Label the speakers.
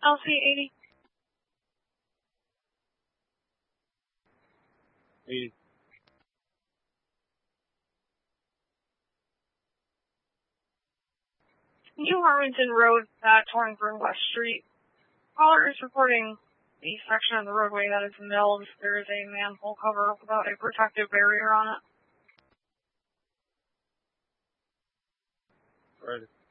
Speaker 1: LC80.
Speaker 2: 80.
Speaker 1: New Harmington Road at 23 West Street. Caller is reporting the section of the roadway that is milled. There is a manhole cover without a protective barrier on it.
Speaker 2: Right.